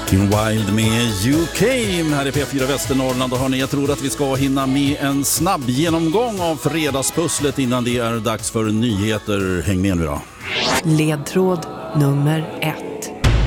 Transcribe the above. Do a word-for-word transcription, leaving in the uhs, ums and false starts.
King Wild med You Came här i P fyra Västernorrland. Och hörni, jag tror att vi ska hinna med en snabb genomgång av fredagspusslet innan det är dags för nyheter. Häng med nu då. Ledtråd nummer ett.